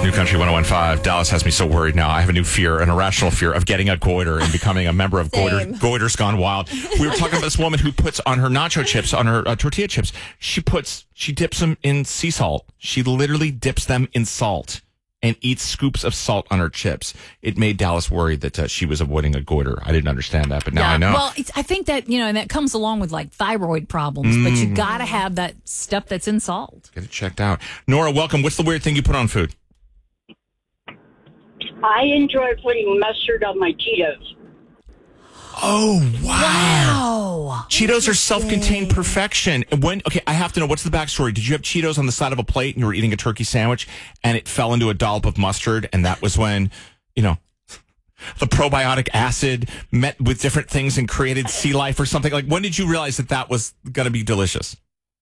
New Country 101.5. Dallas has me so worried now. I have a new fear, an irrational fear of getting a goiter and becoming a member of Goiters Gone Wild. We were talking about this woman who puts on her nacho chips, on her tortilla chips, she dips them in sea salt. She literally dips them in salt and eats scoops of salt on her chips. It made Dallas worried that she was avoiding a goiter. I didn't understand that, but now I know. Well, I think that, and that comes along with like thyroid problems, but you got to have that stuff that's in salt. Get it checked out. Nora, welcome. What's the weird thing you put on food? I enjoy putting mustard on my Cheetos. Oh, wow. Cheetos are self-contained perfection. Okay, I have to know, what's the backstory? Did you have Cheetos on the side of a plate and you were eating a turkey sandwich and it fell into a dollop of mustard, and that was when, the probiotic acid met with different things and created sea life or something? Like, when did you realize that was going to be delicious?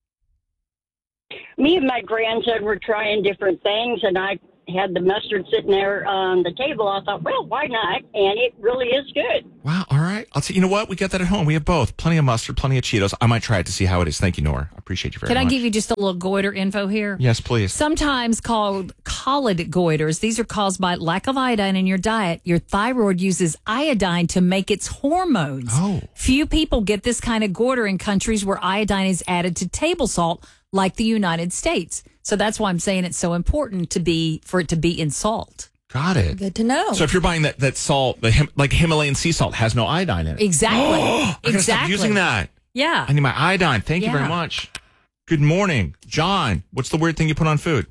Me and my grandson were trying different things, and I had the mustard sitting there on the table. I thought, well, why not? And it really is good. Wow. All right. I'll say, you know what? We got that at home. We have both. Plenty of mustard, plenty of Cheetos. I might try it to see how it is. Thank you, Nora. I appreciate you very much. Can I give you just a little goiter info here? Yes, please. Sometimes called colic goiters. These are caused by lack of iodine in your diet. Your thyroid uses iodine to make its hormones. Oh. Few people get this kind of goiter in countries where iodine is added to table salt, like the United States. So that's why I'm saying it's so important for it to be in salt. Got it. Good to know. So if you're buying that salt, like Himalayan sea salt, has no iodine in it. Exactly. I gotta stop using that. Yeah. I need my iodine. Thank you very much. Good morning, John. What's the weird thing you put on food?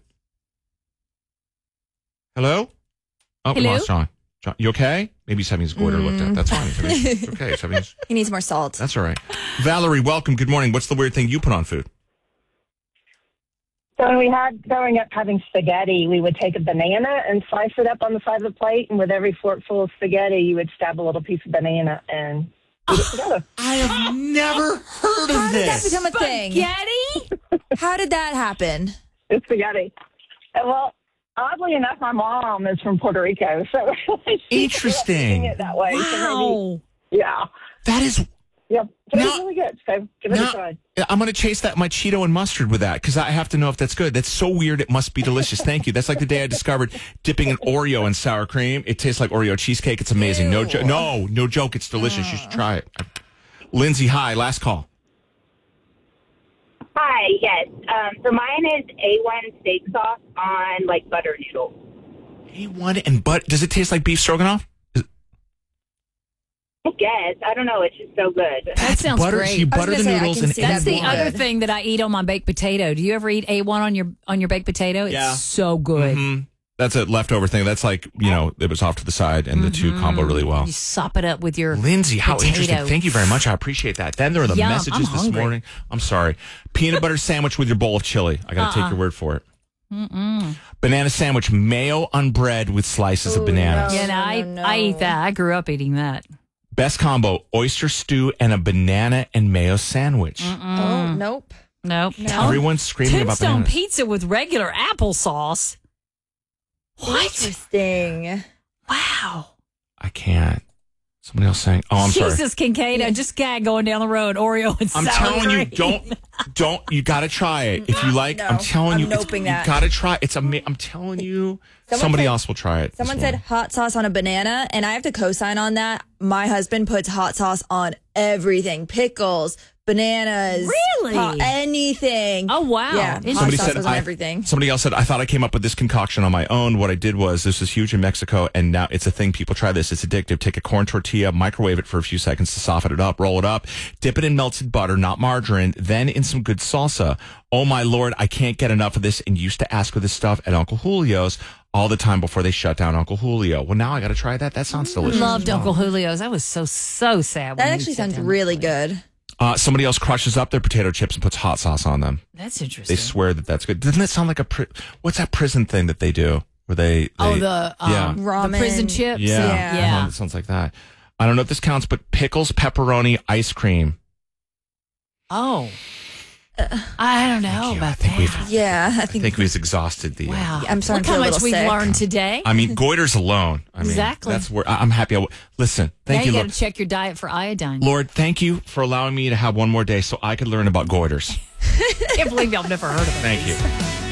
Hello? Oh, we lost John. John, you okay? Maybe he's having his goiter looked at. That's fine. It's okay. He needs more salt. That's all right. Valerie, welcome. Good morning. What's the weird thing you put on food? So when we had growing up having spaghetti, we would take a banana and slice it up on the side of the plate, and with every forkful of spaghetti, you would stab a little piece of banana and eat it together. I have never heard of How did that this. become a thing? Spaghetti? How did that happen? It's spaghetti. Well, oddly enough, my mom is from Puerto Rico, so Interesting. it that way. Wow. So maybe, yeah. That is. Yep. But Now- it's really good. So give it a try. I'm going to chase my Cheeto and mustard with that because I have to know if that's good. That's so weird. It must be delicious. Thank you. That's like the day I discovered dipping an Oreo in sour cream. It tastes like Oreo cheesecake. It's amazing. No joke. It's delicious. You should try it. Lindsay, hi. Last call. Hi, yes. So mine is A1 steak sauce on like butter noodles. A1 and does it taste like beef stroganoff? I guess. I don't know. It's just so good. That sounds great. So you butter the noodles and That's the good. other thing that I eat on my baked potato. Do you ever eat A1 on your baked potato? It's so good. Mm-hmm. That's a leftover thing. That's like, it was off to the side and the two combo really well. You sop it up with your Lindsay, how potato. interesting. Thank you very much. I appreciate that. Then there are the Yum, messages I'm this hungry. morning. I'm sorry. Peanut butter sandwich with your bowl of chili. I got to take your word for it. Banana sandwich, mayo on bread with slices of bananas. I eat that. I grew up eating that. Best combo, oyster stew and a banana and mayo sandwich. Oh, nope. Nope. Everyone's screaming about Tombstone bananas. pizza with regular applesauce. What? Interesting. Wow. I can't. Somebody else saying, oh, I'm sorry. Jesus, Kincaid, just gag going down the road. Oreo and I'm sour telling you, cream. don't, you got to try it. If you like, No, I'm telling you, I'm noping that. you got to try it. I'm telling you, somebody else will try it. Someone this said morning. hot sauce on a banana, and I have to co-sign on that. My husband puts hot sauce on everything. Pickles, bananas. Really? Anything. Oh, wow. Yeah, Somebody hot sauce said goes on everything. Somebody else said, I thought I came up with this concoction on my own. What I did was, this was huge in Mexico, and now it's a thing. People try this. It's addictive. Take a corn tortilla, microwave it for a few seconds to soften it up, roll it up, dip it in melted butter, not margarine, then in some good salsa. Oh, my Lord, I can't get enough of this, and used to ask for this stuff at Uncle Julio's all the time before they shut down Uncle Julio. Well, now I got to try that. That sounds delicious. Loved Uncle Julio's. I was so sad. That actually sounds really good. Somebody else crushes up their potato chips and puts hot sauce on them. That's interesting. They swear that that's good. Doesn't that sound like what's that prison thing that they do? Where they the Ramen. the prison chips. Yeah. It sounds like that. I don't know if this counts, but pickles, pepperoni, ice cream. Oh. I don't know about that. Yeah, I think we've exhausted the. Wow. I'm starting Look to how feel a much little we've sick. learned today. I mean, goiters alone. I mean, Exactly. That's where I'm happy. Listen, thank now you, you got Lord. to check your diet for iodine. Lord, thank you for allowing me to have one more day so I could learn about goiters. I can't believe y'all never heard of it. Thank you.